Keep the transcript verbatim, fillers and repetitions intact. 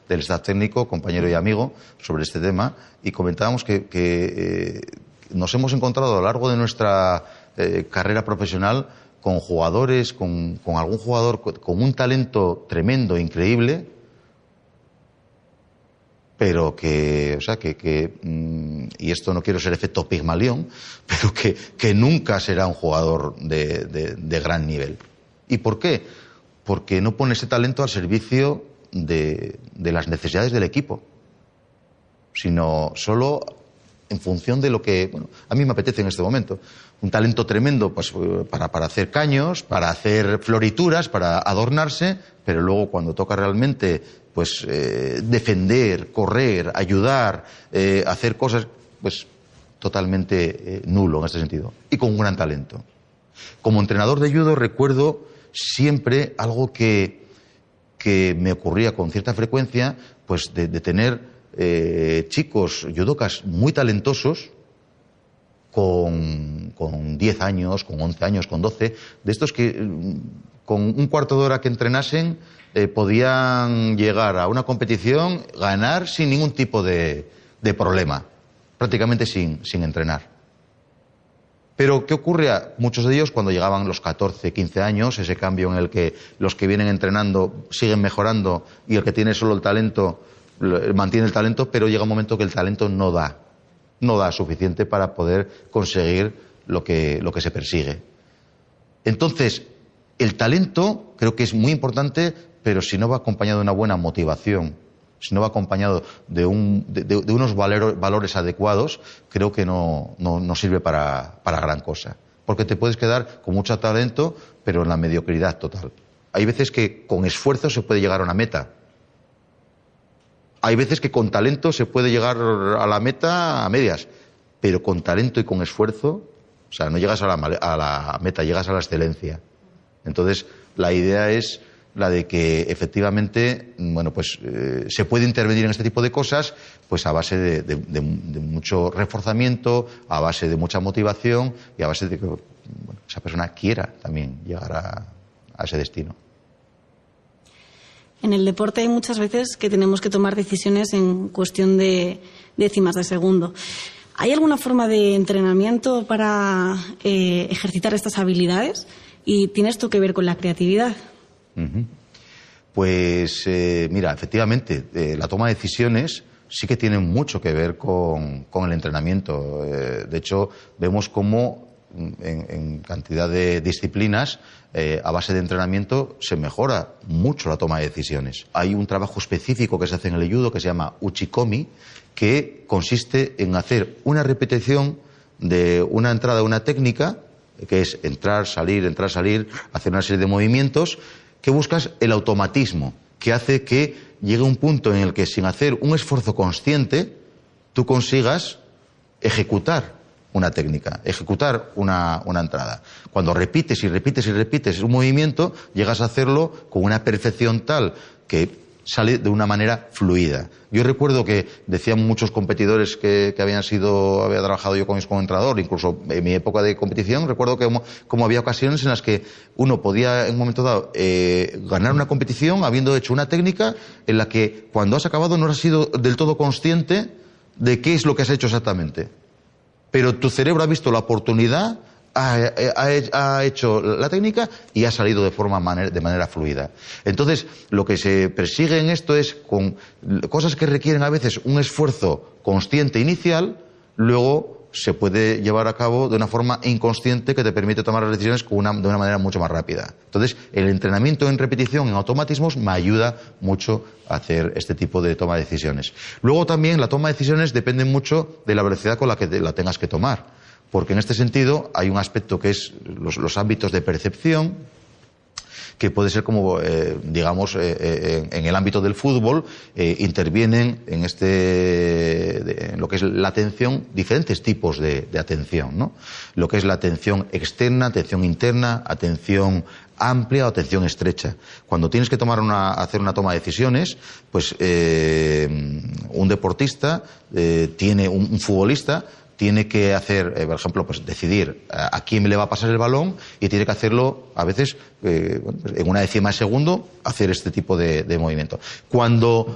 del staff técnico, compañero y amigo, sobre este tema, y comentábamos que, que eh, nos hemos encontrado a lo largo de nuestra eh, carrera profesional con jugadores, con, con algún jugador con, con un talento tremendo, increíble, pero que, o sea, que, que y esto no quiero ser efecto Pigmalión, pero que, que nunca será un jugador de, de, de gran nivel. ¿Y por qué? Porque no pone ese talento al servicio de, de las necesidades del equipo, sino solo en función de lo que, bueno, a mí me apetece en este momento. Un talento tremendo pues, para, para hacer caños, para hacer florituras, para adornarse, pero luego cuando toca realmente pues eh, defender, correr, ayudar, eh, hacer cosas, pues totalmente eh, nulo en este sentido. Y con un gran talento. Como entrenador de judo recuerdo siempre algo que, que me ocurría con cierta frecuencia, pues de, de tener eh, chicos judocas muy talentosos, con, con diez años, con once años, con doce, de estos que con un cuarto de hora que entrenasen eh, podían llegar a una competición, ganar sin ningún tipo de, de problema, prácticamente sin, sin entrenar. Pero ¿qué ocurre a muchos de ellos cuando llegaban los catorce, quince años, ese cambio en el que los que vienen entrenando siguen mejorando y el que tiene solo el talento mantiene el talento, pero llega un momento que el talento no da, no da suficiente para poder conseguir lo que, lo que se persigue. Entonces, el talento creo que es muy importante, pero si no va acompañado de una buena motivación, si no va acompañado de, un, de, de, de unos valor, valores adecuados, creo que no, no, no sirve para, para gran cosa. Porque te puedes quedar con mucho talento, pero en la mediocridad total. Hay veces que con esfuerzo se puede llegar a una meta. Hay veces que con talento se puede llegar a la meta a medias, pero con talento y con esfuerzo, o sea, no llegas a la, a la meta, llegas a la excelencia. Entonces, la idea es la de que efectivamente, bueno, pues eh, se puede intervenir en este tipo de cosas, pues a base de, de, de, de mucho reforzamiento, a base de mucha motivación y a base de que bueno, esa persona quiera también llegar a, a ese destino. En el deporte hay muchas veces que tenemos que tomar decisiones en cuestión de décimas de segundo. ¿Hay alguna forma de entrenamiento para eh, ejercitar estas habilidades? ¿Y tiene esto que ver con la creatividad? Uh-huh. Pues eh, mira, efectivamente, eh, la toma de decisiones sí que tiene mucho que ver con, con el entrenamiento. Eh, de hecho, vemos cómo en, en cantidad de disciplinas, eh, a base de entrenamiento, se mejora mucho la toma de decisiones. Hay un trabajo específico que se hace en el judo que se llama uchikomi, que consiste en hacer una repetición de una entrada, una técnica, que es entrar, salir, entrar, salir, hacer una serie de movimientos, que buscas el automatismo, que hace que llegue un punto en el que sin hacer un esfuerzo consciente, tú consigas ejecutar una técnica, ejecutar una, una entrada. Cuando repites y repites y repites un movimiento, llegas a hacerlo con una perfección tal que sale de una manera fluida. Yo recuerdo que decían muchos competidores que, que habían sido, había trabajado yo con ellos como entrenador, incluso en mi época de competición, recuerdo que como, como había ocasiones en las que uno podía en un momento dado eh, ganar una competición habiendo hecho una técnica en la que cuando has acabado no has sido del todo consciente de qué es lo que has hecho exactamente. Pero tu cerebro ha visto la oportunidad, ha, ha, ha hecho la técnica y ha salido de forma manera, de manera fluida. Entonces, lo que se persigue en esto es con cosas que requieren a veces un esfuerzo consciente inicial, luego se puede llevar a cabo de una forma inconsciente que te permite tomar las decisiones con una, de una manera mucho más rápida. Entonces, el entrenamiento en repetición, en automatismos, me ayuda mucho a hacer este tipo de toma de decisiones. Luego también la toma de decisiones depende mucho de la velocidad con la que te, la tengas que tomar. Porque en este sentido hay un aspecto que es los, los ámbitos de percepción, que puede ser como, eh, digamos, eh, eh, en el ámbito del fútbol, eh, intervienen en este, de, en lo que es la atención, diferentes tipos de, de atención, ¿no? Lo que es la atención externa, atención interna, atención amplia o atención estrecha. Cuando tienes que tomar una, hacer una toma de decisiones, pues eh, un deportista eh, tiene, un, un futbolista, tiene que hacer, eh, por ejemplo, pues decidir a, a quién le va a pasar el balón y tiene que hacerlo a veces eh, bueno, pues en una décima de segundo, hacer este tipo de, de movimiento. Cuando